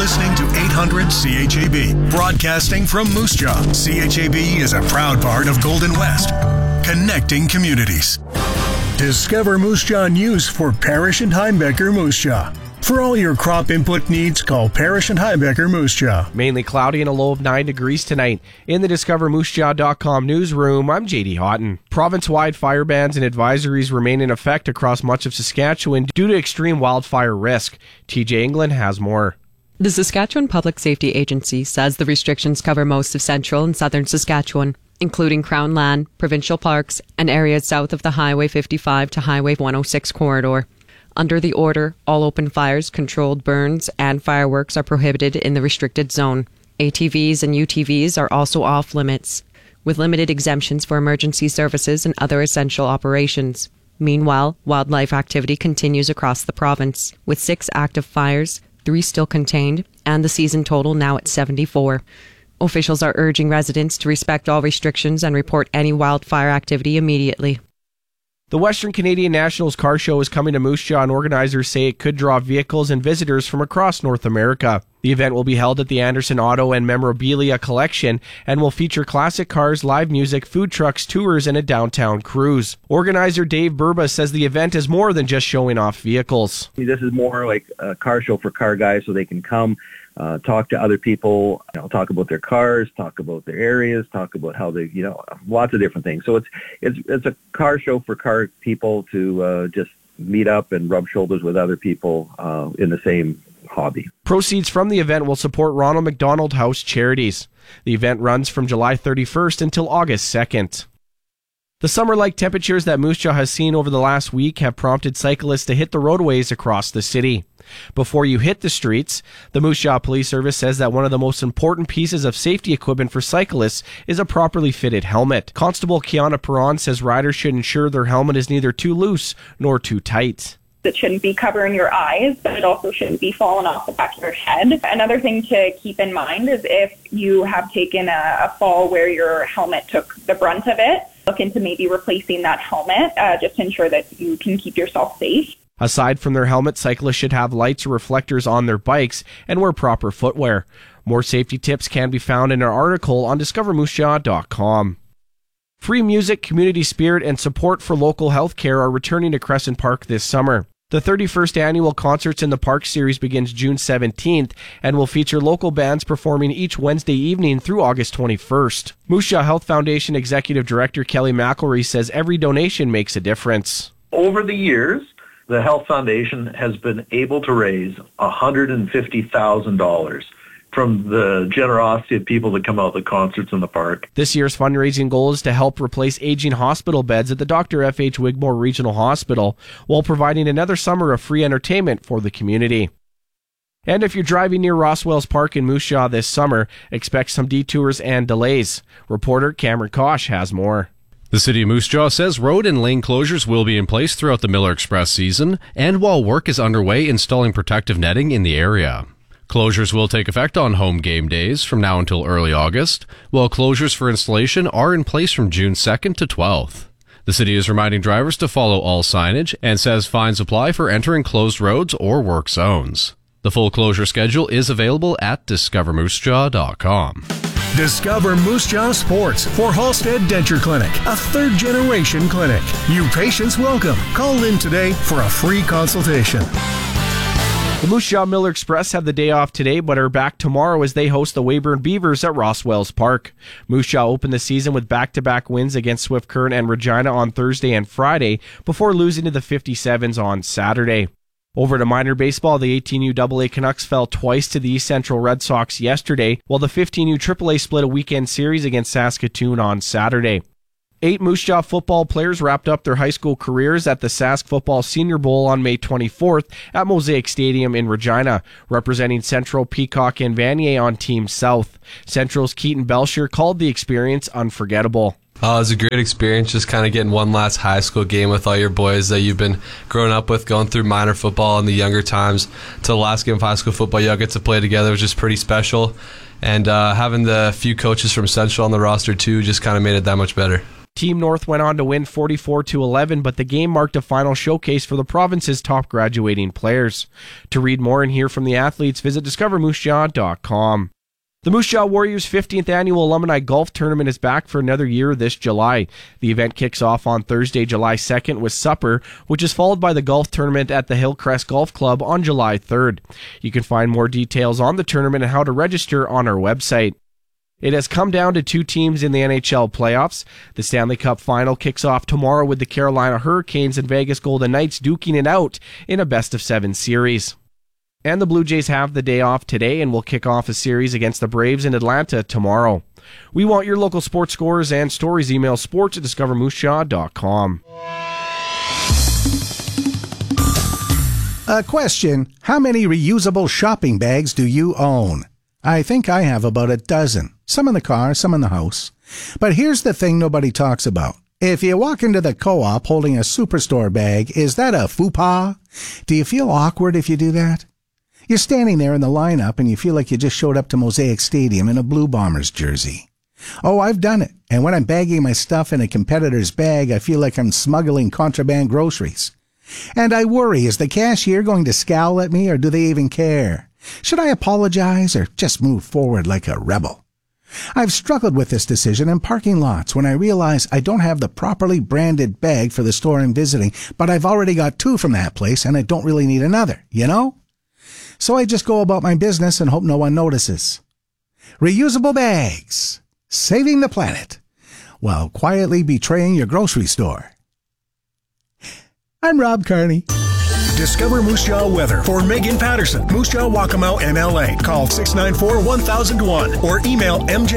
listening to 800 CHAB, broadcasting from Moose Jaw. CHAB is a proud part of Golden West, connecting communities. Discover Moose Jaw News for Parrish and Heimbecker Moose Jaw. For all your crop input needs, call Parrish and Heimbecker Moose Jaw. Mainly cloudy and a low of 9 degrees tonight. In the DiscoverMooseJaw.com newsroom, I'm JD Houghton. Province-wide fire bans and advisories remain in effect across much of Saskatchewan due to extreme wildfire risk. TJ England has more. The Saskatchewan Public Safety Agency says the restrictions cover most of central and southern Saskatchewan, including Crown Land, provincial parks, and areas south of the Highway 55 to Highway 106 corridor. Under the order, all open fires, controlled burns, and fireworks are prohibited in the restricted zone. ATVs and UTVs are also off limits, with limited exemptions for emergency services and other essential operations. Meanwhile, wildlife activity continues across the province, with 6 active fires, 3 still contained, and the season total now at 74. Officials are urging residents to respect all restrictions and report any wildfire activity immediately. The Western Canadian Nationals Car Show is coming to Moose Jaw, and organizers say it could draw vehicles and visitors from across North America. The event will be held at the Anderson Auto and Memorabilia Collection and will feature classic cars, live music, food trucks, tours, and a downtown cruise. Organizer Dave Burba says the event is more than just showing off vehicles. This is more like a car show for car guys, so they can come talk to other people, talk about their cars, talk about their areas, talk about how they, lots of different things. So it's a car show for car people to just meet up and rub shoulders with other people in the same hobby. Proceeds from the event will support Ronald McDonald House charities. The event runs from July 31st until August 2nd. The summer-like temperatures that Moose Jaw has seen over the last week have prompted cyclists to hit the roadways across the city. Before you hit the streets, the Moose Jaw Police Service says that one of the most important pieces of safety equipment for cyclists is a properly fitted helmet. Constable Kiana Perron says riders should ensure their helmet is neither too loose nor too tight. It shouldn't be covering your eyes, but it also shouldn't be falling off the back of your head. Another thing to keep in mind is if you have taken a fall where your helmet took the brunt of it, look into maybe replacing that helmet just to ensure that you can keep yourself safe. Aside from their helmet, cyclists should have lights or reflectors on their bikes and wear proper footwear. More safety tips can be found in our article on DiscoverMooseJaw.com. Free music, community spirit, and support for local healthcare are returning to Crescent Park this summer. The 31st annual Concerts in the Park series begins June 17th and will feature local bands performing each Wednesday evening through August 21st. Moose Jaw Health Foundation Executive Director Kelly McElry says every donation makes a difference. Over the years, the Health Foundation has been able to raise $150,000 from the generosity of people that come out to the concerts in the park. This year's fundraising goal is to help replace aging hospital beds at the Dr. F.H. Wigmore Regional Hospital while providing another summer of free entertainment for the community. And if you're driving near Rosswells Park in Moose Jaw this summer, expect some detours and delays. Reporter Cameron Kosh has more. The City of Moose Jaw says road and lane closures will be in place throughout the Miller Express season and while work is underway installing protective netting in the area. Closures will take effect on home game days from now until early August, while closures for installation are in place from June 2nd to 12th. The city is reminding drivers to follow all signage and says fines apply for entering closed roads or work zones. The full closure schedule is available at DiscoverMooseJaw.com. Discover Moose Jaw Sports for Halstead Denture Clinic, a third-generation clinic. You patients welcome. Call in today for a free consultation. The Moose Jaw Miller Express have the day off today, but are back tomorrow as they host the Weyburn Beavers at Rosswells Park. Moose Jaw opened the season with back-to-back wins against Swift Current and Regina on Thursday and Friday, before losing to the 57s on Saturday. Over to minor baseball, the 18U AA Canucks fell twice to the East Central Red Sox yesterday, while the 15U AAA split a weekend series against Saskatoon on Saturday. 8 Moose Jaw football players wrapped up their high school careers at the Sask Football Senior Bowl on May 24th at Mosaic Stadium in Regina, representing Central, Peacock, and Vanier on Team South. Central's Keaton Belcher called the experience unforgettable. It was a great experience, just kind of getting one last high school game with all your boys that you've been growing up with, going through minor football in the younger times to the last game of high school football. You all get to play together, which is pretty special. And having the few coaches from Central on the roster, too, just kind of made it that much better. Team North went on to win 44-11, but the game marked a final showcase for the province's top graduating players. To read more and hear from the athletes, visit discovermoosejaw.com. The Moose Jaw Warriors' 15th annual Alumni Golf Tournament is back for another year this July. The event kicks off on Thursday, July 2nd with supper, which is followed by the golf tournament at the Hillcrest Golf Club on July 3rd. You can find more details on the tournament and how to register on our website. It has come down to two teams in the NHL playoffs. The Stanley Cup Final kicks off tomorrow with the Carolina Hurricanes and Vegas Golden Knights duking it out in a best-of-7 series. And the Blue Jays have the day off today and will kick off a series against the Braves in Atlanta tomorrow. We want your local sports scores and stories. Email sports@discovermoosejaw.com. A question: how many reusable shopping bags do you own? I think I have about a dozen. Some in the car, some in the house. But here's the thing nobody talks about. If you walk into the co-op holding a Superstore bag, is that a faux pas? Do you feel awkward if you do that? You're standing there in the lineup and you feel like you just showed up to Mosaic Stadium in a Blue Bombers jersey. Oh, I've done it. And when I'm bagging my stuff in a competitor's bag, I feel like I'm smuggling contraband groceries. And I worry, is the cashier going to scowl at me or do they even care? Should I apologize or just move forward like a rebel? I've struggled with this decision in parking lots when I realize I don't have the properly branded bag for the store I'm visiting, but I've already got two from that place and I don't really need another, you know? So I just go about my business and hope no one notices. Reusable bags. Saving the planet while quietly betraying your grocery store. I'm Rob Carney. Discover Moose Jaw weather for Megan Patterson, Moose Jaw Waccamaw MLA. Call 694-1001 or email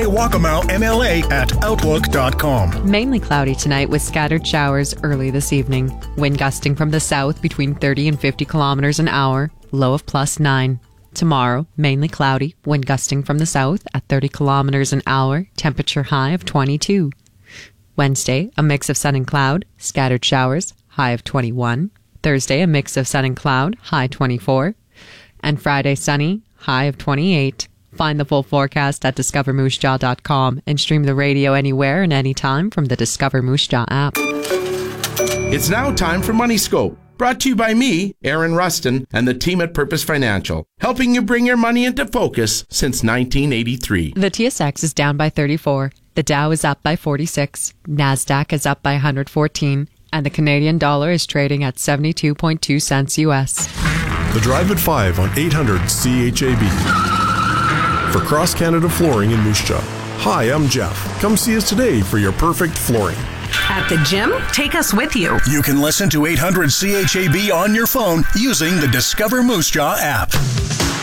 mjwackamowmla@outlook.com. Mainly cloudy tonight with scattered showers early this evening. Wind gusting from the south between 30 and 50 kilometers an hour. Low of +9. Tomorrow, mainly cloudy, wind gusting from the south at 30 kilometers an hour, temperature high of 22. Wednesday, a mix of sun and cloud, scattered showers, high of 21. Thursday, a mix of sun and cloud, high 24. And Friday, sunny, high of 28. Find the full forecast at discovermoosejaw.com and stream the radio anywhere and anytime from the Discover Moose Jaw app. It's now time for Money Scope. Brought to you by me, Aaron Rustin, and the team at Purpose Financial, helping you bring your money into focus since 1983. The TSX is down by 34. The Dow is up by 46. NASDAQ is up by 114. And the Canadian dollar is trading at 72.2 cents U.S. The Drive at 5 on 800 CHAB. For Cross Canada Flooring in Moose Jaw. Hi, I'm Jeff. Come see us today for your perfect flooring. At the gym? Take us with you. You can listen to 800 CHAB on your phone using the Discover Moose Jaw app.